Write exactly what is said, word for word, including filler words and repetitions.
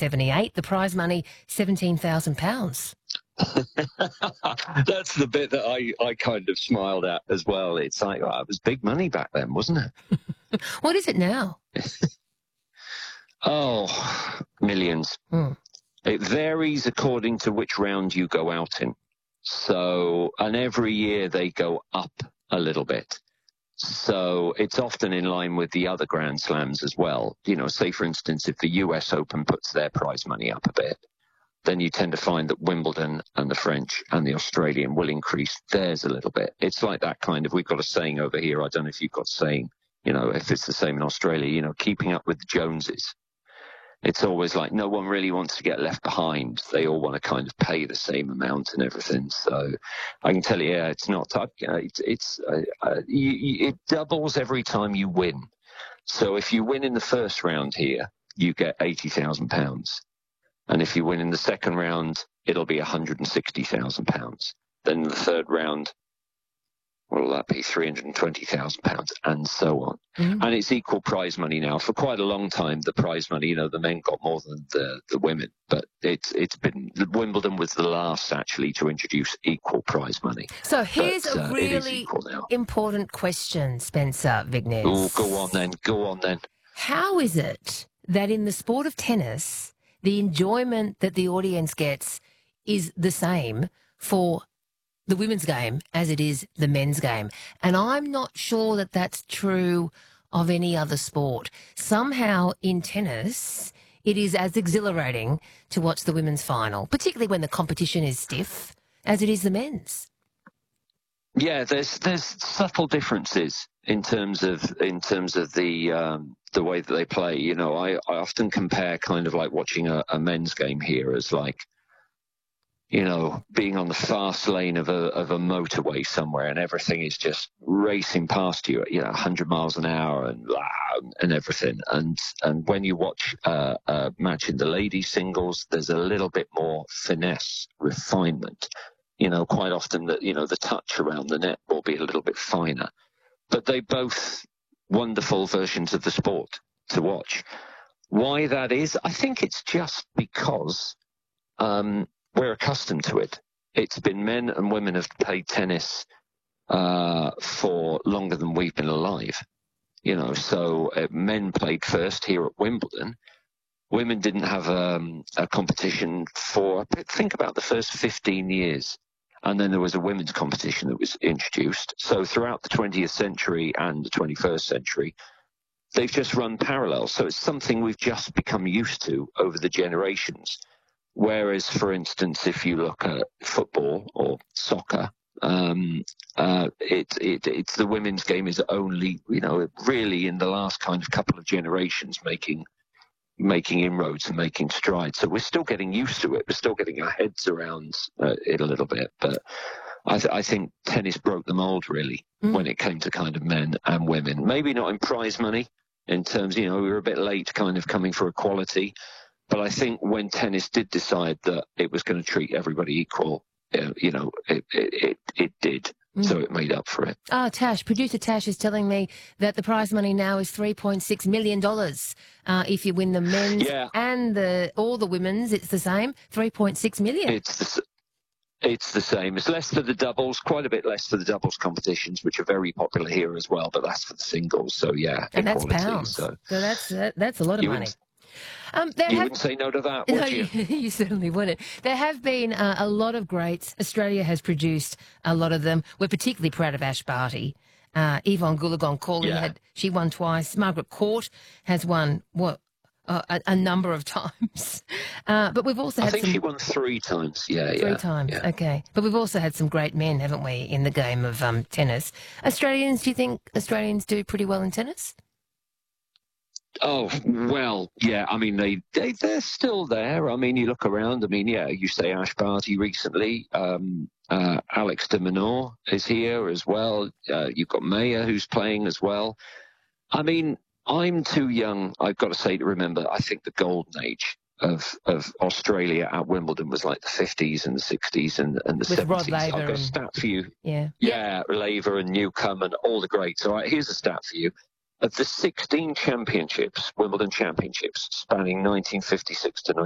seventy-eight. The prize money, seventeen thousand pounds. That's the bit that I, I kind of smiled at as well. It's like, oh, it was big money back then, wasn't it? What is it now? Oh, millions. Hmm. It varies according to which round you go out in. So, and every year they go up a little bit. So it's often in line with the other Grand Slams as well. You know, say, for instance, if the U S Open puts their prize money up a bit, then you tend to find that Wimbledon and the French and the Australian will increase theirs a little bit. It's like that kind of, we've got a saying over here, I don't know if you've got a saying, you know, if it's the same in Australia, you know, keeping up with the Joneses. It's always like no one really wants to get left behind. They all want to kind of pay the same amount and everything. So I can tell you, yeah, it's not, uh, it's, it's uh, uh, you, you, it doubles every time you win. So if you win in the first round here, you get eighty thousand pounds. And if you win in the second round, it'll be one hundred sixty thousand pounds. Then the third round, what will that be? three hundred twenty thousand pounds, and so on. Mm-hmm. And it's equal prize money now. For quite a long time, the prize money, you know, the men got more than the, the women. But it's it's been, Wimbledon was the last, actually, to introduce equal prize money. So here's but, a uh, really important question, Spencer Vignes. Oh, go on then, go on then. How is it that in the sport of tennis, the enjoyment that the audience gets is the same for the women's game as it is the men's game? And I'm not sure that that's true of any other sport. Somehow in tennis, it is as exhilarating to watch the women's final, particularly when the competition is stiff, as it is the men's. Yeah, there's there's subtle differences in terms of in terms of the um, the way that they play. You know, I, I often compare kind of like watching a, a men's game here as like, you know, being on the fast lane of a of a motorway somewhere, and everything is just racing past you at, you know, one hundred miles an hour and and everything. And and when you watch uh, a match in the ladies singles, there's a little bit more finesse, refinement. You know, quite often that, you know, the touch around the net will be a little bit finer. But they both wonderful versions of the sport to watch. Why that is, I think it's just because um, we're accustomed to it. It's been men and women have played tennis uh, for longer than we've been alive. You know, so uh, men played first here at Wimbledon. Women didn't have um, a competition for, think about the first fifteen years. And then there was a women's competition that was introduced. So throughout the twentieth century and the twenty-first century, they've just run parallel. So it's something we've just become used to over the generations. Whereas, for instance, if you look at football or soccer, um, uh, it, it, it's the women's game is only, you know, really in the last kind of couple of generations making making inroads and making strides. So we're still getting used to it. We're still getting our heads around uh, it a little bit. But I, th- I think tennis broke the mold, really, mm. when it came to kind of men and women. Maybe not in prize money in terms, you know, we were a bit late kind of coming for equality. But I think when tennis did decide that it was going to treat everybody equal, uh, you know, it, it, it, it did. Mm. So it made up for it. Ah, oh, Tash, producer Tash is telling me that the prize money now is three point six million dollars. Uh, if you win the men's yeah. and the all the women's, it's the same, three point six million dollars. It's the, it's the same. It's less for the doubles, quite a bit less for the doubles competitions, which are very popular here as well, but that's for the singles. So, yeah. And that's pounds. So, so that's, that, that's a lot of money. Um, there you have, wouldn't say no to that, would no, you? You certainly wouldn't. There have been uh, a lot of greats. Australia has produced a lot of them. We're particularly proud of Ash Barty. Uh, Yvonne Goolagong-Cawley, yeah. had she won twice. Margaret Court has won, what, uh, a, a number of times. Uh, but we've also had I think some, she won three times, yeah. Three yeah, times, yeah. okay. But we've also had some great men, haven't we, in the game of um, tennis. Australians, do you think Australians do pretty well in tennis? Oh, well, yeah, I mean, they, they, they're still there. I mean, you look around, I mean, yeah, you say Ash Barty recently. Um, uh, Alex de Minaur is here as well. Uh, you've got Mayer who's playing as well. I mean, I'm too young, I've got to say, to remember, I think the golden age of, of Australia at Wimbledon was like the fifties and the sixties and, and the With seventies. Rod Laver I've got a and, stat for you. Yeah. Yeah, Laver and Newcombe and all the greats. All right, here's a stat for you. Of the sixteen championships, Wimbledon championships, spanning nineteen fifty-six to